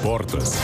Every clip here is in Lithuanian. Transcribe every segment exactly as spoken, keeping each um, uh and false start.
Sportas.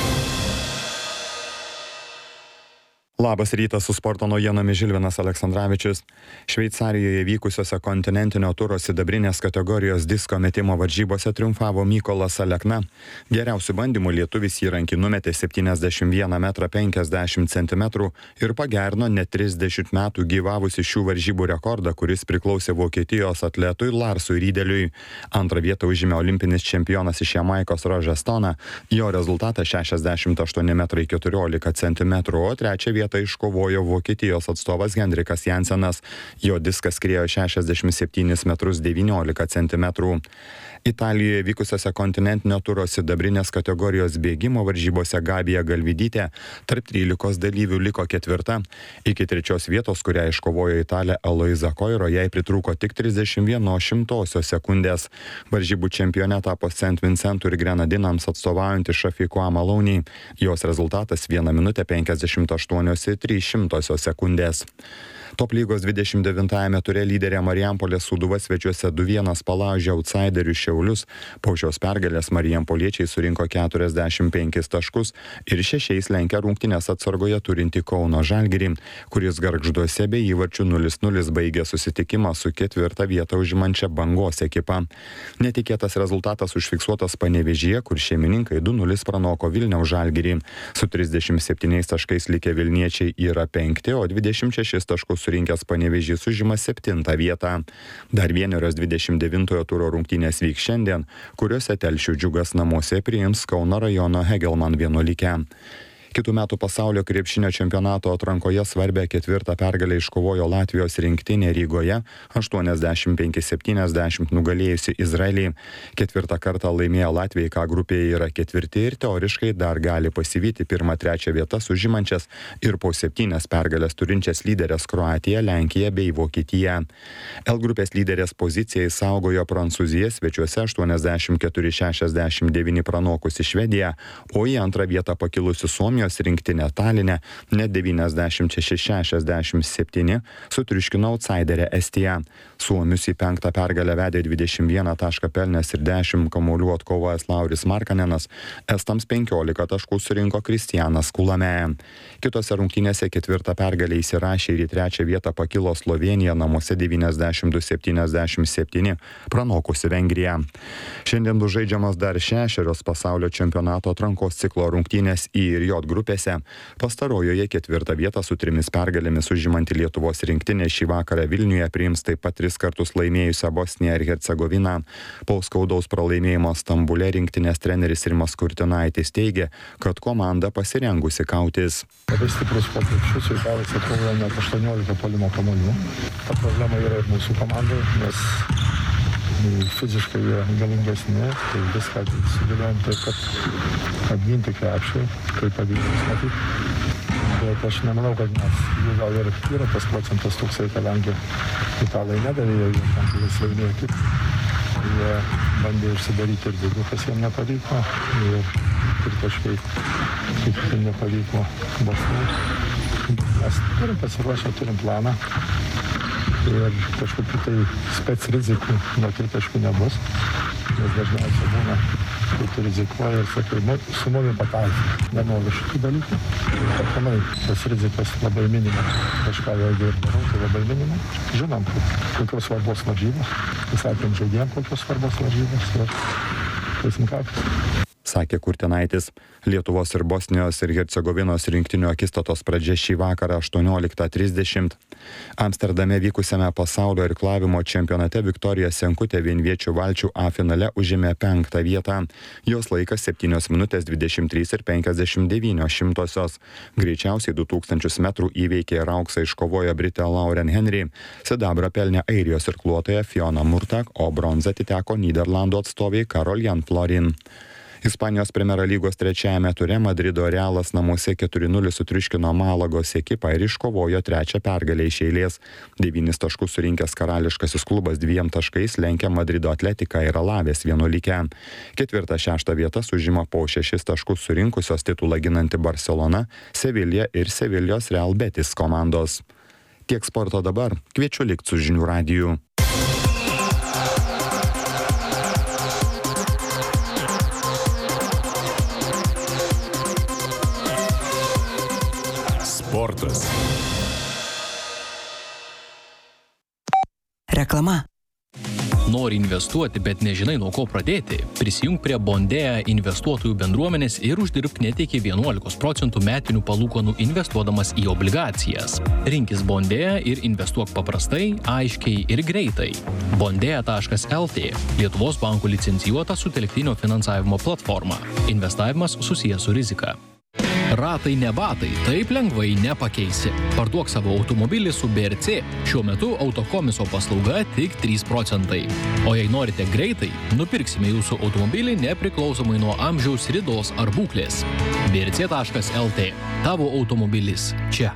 Labas rytas, su sporto naujienomis Žilvinas Aleksandravičius. Šveicarijoje vykusiose kontinentinio turo sidabrinės kategorijos disko metimo varžybose triumfavo Mykolas Alekna. Geriausių bandymų lietuvis įrankį numetė septyniasdešimt vieną metrą penkiasdešimt centimetrų ir pagerino net trisdešimt metų gyvavusi šių varžybų rekordą, kuris priklausė Vokietijos atletui Larsui Rydeliui. Antrą vietą užėmė olimpinis čempionas iš Jamaikos Rožas Stona. Jo rezultatas šešiasdešimt aštuoni metrai keturiolika centimetrų, o trečią vietą iškovojo Vokietijos atstovas Henrikas Jansenas. Jo diskas skriejo šešiasdešimt septynis metrus devyniolika centimetrų. Italijoje vykusiose kontinentinio turo sidabrinės kategorijos bėgimo varžybose Gabija Galvidytė tarp trylikos dalyvių liko ketvirta. Iki trečios vietos, kurią iškovojo Italė Aloiza Koiro, jai pritrūko tik trisdešimt vienos šimtosios sekundės. Varžybų čempione tapo Saint Vincentų ir Grenadinams atstovaujanti Šafiko Maloney. Jos rezultatas vieną minutę penkiasdešimt aštuonios ir trys šimtosios sekundės. Top lygos dvidešimt devintajame ture lyderė Marijampolės Sūduva svečiuose du vienas palaužė outsiderių Šiaulius. Po šios pergalės marijampoliečiai surinko keturiasdešimt penkis taškus ir šešiais lenkia rungtynės atsargoje turinti Kauno Žalgirį, kuris Gargžduose be įvarčių nulis nulis baigė susitikimą su ketvirtą vietą užimančia Bangos ekipa. Netikėtas rezultatas užfiksuotas Panevėžyje, kur šeimininkai du nulis pranoko Vilniaus Žalgirį. Su trisdešimt septyniais taškais likę vilniečiai yra penkti, o dvidešimt šešis taškus surinkęs Panevėžys užima septintą vietą. Dar vienerios dvidešimt devintojo turo rungtynės vyks šiandien, kuriuose Telšių Džiugas namuose priims Kauno rajono Hegelman vienuolikę. Kitų metų pasaulio krepšinio čempionato atrankoje svarbę ketvirtą pergalę iškovojo Latvijos rinktinė Rygoje, aštuoniasdešimt penki septyniasdešimt nugalėjusi Izraelį. Ketvirtą kartą laimėjo Latvijai, ką grupėje yra ketvirti ir teoriškai dar gali pasivyti pirmą trečią vietas užimančias ir po septynias pergalės turinčias lyderės Kroatiją, Lenkiją bei Vokietiją. L grupės lyderės poziciją išsaugojo Prancūzija svečiuose aštuoniasdešimt keturi šešiasdešimt devyni pranokusi Švediją, o į antrą vietą pakilusi Suomija rinktinė Taline net devyniasdešimt šeši šešiasdešimt septyni sutriuškino outsiderę Estiją. Suomius į penktą pergalę vedė dvidešimt vieną tašką pelnęs ir dešimt kamuolių atkovojęs Lauris Markanenas. Estams penkiolika taškų surinko Kristianas Kulamė. Kitose rungtynėse ketvirtą pergalę įsirašė ir į trečią vietą pakilo Slovėnija namuose devyniasdešimt du septyniasdešimt septyni pranokusi Vengriją. Šiandien bus žaidžiamas dar šešerios pasaulio čempionato atrankos ciklo rungtynės į ir J grupėse. Pastarojoje ketvirtą vietą su trimis pergalėmis užimanti Lietuvos rinktinė šį vakarą Vilniuje priims taip pat tris kartus laimėjusią Bosniją ir Hercegoviną. Po skaudaus pralaimėjimo Stambule rinktinės treneris Rimas Kurtinaitis teigia, kad komanda pasirengusi kautis. Labai stiprus po krepšius ir gavęs atkovojo net aštuoniolika puolimo kamuolių. Ta problema yra ir mūsų komandai, nes fiziškai jie galingesni, tai viską sudėliojom taip, kad apginti krepšį, tai pavyzdys matyti. Bet aš nemanau, kad mes, jų gal ir yra tas procentas toksai, kadangi italai nedavė, jie tam laisvainėjo tik. Jie bandė išsidaryti ir daugiau, kas jiems nepavyko. Ir tritaškai kaip tai nepavyko Bosnijai. Mes turim pasiruošę, turim planą. Ir kažkokių tai spec rizikų nuo tritaškų nebus, nes dažniausiai būna, kai tu rizikuoji ir sakai, nu, su mumis pataikyti, nenoriu šitų dalykų. Ir aplamai tas rizikas labai minimum, kažką jeigu ir darau, tai labai minimum. Žinom, kokios svarbos varžybos, pasakėm žaidėjom kokios svarbos varžybos ir eisim kautis. Sakė Kurtinaitis. Lietuvos ir Bosnijos ir Hercegovinos rinktinių akistatos pradžia šį vakarą aštuonioliktą trisdešimt. Amsterdame vykusiame pasaulio irklavimo čempionate Viktorija Senkutė vienviečių valčių A finale užėmė penktą vietą. Jos laikas septynios minutės dvidešimt trys ir penkiasdešimt devynios šimtosios. Greičiausiai du tūkstančius metrų įveikė ir auksą iškovojo Britė Lauren Henry. Sidabrą pelnė Airijos irkluotoja Fiona Murtak, o bronza atiteko Nyderlandų atstoviai Karol Jan Florin. Ispanijos Primera lygos trečiajame ture Madrido Realas namuose keturi nulis sutriuškino Malagos ekipą ir iškovojo trečią pergalę iš eilės. Devynis taškus surinkęs karališkasis klubas dviem taškais lenkia Madrido Atletiką ir Alavės vienuolikę. Ketvirtą šeštą vietas užima po šešis taškus surinkusios titulą ginanti Barcelona, Sevilija ir Sevilijos Real Betis komandos. Tiek sporto dabar, kviečiu likti su žinių radiju. sportas. Reklama. Nori investuoti, bet nežinai nuo ko pradėti? Prisijunk prie Bondėja investuotojų bendruomenės ir uždirbk net iki vienuolikos procentų metinių palūkanų investuodamas į obligacijas. Rinkis Bondėja ir investuok paprastai, aiškiai ir greitai. Bondėja taškas el tė – Lietuvos bankų licencijuota sutelktinio finansavimo platforma. Investavimas susijęs su rizika. Ratai ne batai, taip lengvai nepakeisi. Parduok savo automobilį su B R C. Šiuo metu autokomiso paslauga tik trys procentai. O jei norite greitai, nupirksime jūsų automobilį nepriklausomai nuo amžiaus, ridos ar būklės. B R C taškas el tė. Tavo automobilis čia.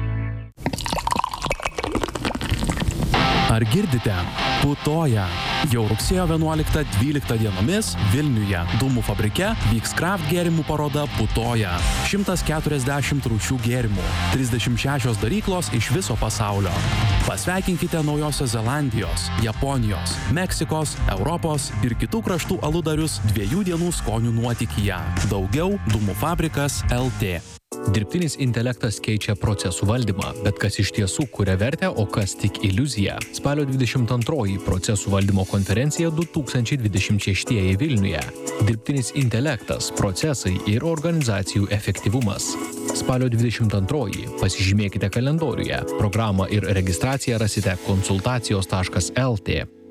Ar girdite? Putoja. Jau rugsėjo vienuoliktą dvyliktą dienomis Vilniuje Dūmų fabrike vyks kraft gėrimų paroda Putoja. šimtas keturiasdešimt rūšių gėrimų, trisdešimt šešios daryklos iš viso pasaulio. Pasveikinkite Naujosios Zelandijos, Japonijos, Meksikos, Europos ir kitų kraštų aludarius dviejų dienų skonių nuotykyje. Daugiau Dūmų fabrikas el tė. Dirbtinis intelektas keičia procesų valdymą, bet kas iš tiesų kuria vertę, o kas tik iliuzija. Spalio dvidešimt antroji procesų valdymo konferencija du tūkstančiai dvidešimt šeštieji Vilniuje. Dirbtinis intelektas, procesai ir organizacijų efektyvumas. Spalio dvidešimt antroji pasižymėkite kalendoriuje. Programą ir registraciją rasite konsultacijos taškas el tė.